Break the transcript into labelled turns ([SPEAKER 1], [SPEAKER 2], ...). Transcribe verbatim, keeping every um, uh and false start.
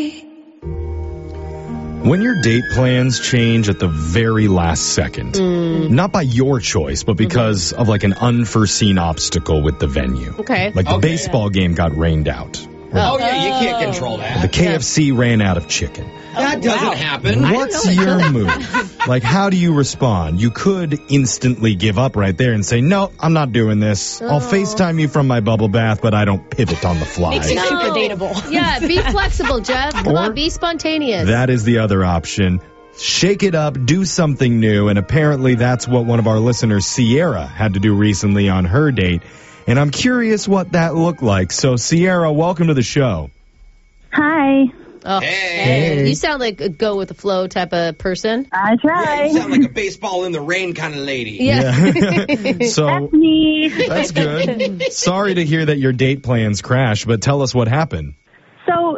[SPEAKER 1] When your date plans change at the very last second,
[SPEAKER 2] Mm.
[SPEAKER 1] not by your choice, but because of like an unforeseen obstacle with the venue.
[SPEAKER 2] Okay.
[SPEAKER 1] Like the
[SPEAKER 3] Okay.
[SPEAKER 1] baseball game got rained out.
[SPEAKER 3] Oh, yeah, you can't control
[SPEAKER 1] The
[SPEAKER 3] that.
[SPEAKER 1] K F C ran out of chicken.
[SPEAKER 3] That doesn't
[SPEAKER 2] wow.
[SPEAKER 3] happen.
[SPEAKER 1] What's
[SPEAKER 2] know it
[SPEAKER 1] your
[SPEAKER 2] could.
[SPEAKER 1] move? Like, how do you respond? You could instantly give up right there and say, no, I'm not doing this. I'll
[SPEAKER 2] Oh.
[SPEAKER 1] FaceTime you from my bubble bath, but I don't pivot on the fly.
[SPEAKER 4] Makes you
[SPEAKER 2] No.
[SPEAKER 4] super dateable.
[SPEAKER 2] Yeah, be flexible, Jeff. Come
[SPEAKER 1] Or-
[SPEAKER 2] on, be spontaneous.
[SPEAKER 1] That is the other option. Shake it up, do something new, and apparently that's what one of our listeners, Sierra, had to do recently on her date. And I'm curious what that looked like. So, Sierra, welcome to the show.
[SPEAKER 5] Hi,
[SPEAKER 2] Oh,
[SPEAKER 3] Hey.
[SPEAKER 2] You sound like a go with the flow type of person.
[SPEAKER 5] I
[SPEAKER 3] Yeah,
[SPEAKER 5] try.
[SPEAKER 3] you sound like a baseball in the rain kind of lady.
[SPEAKER 2] Yeah.
[SPEAKER 1] So,
[SPEAKER 5] Me.
[SPEAKER 1] that's good. Sorry to hear that your date plans crashed, but tell us what happened.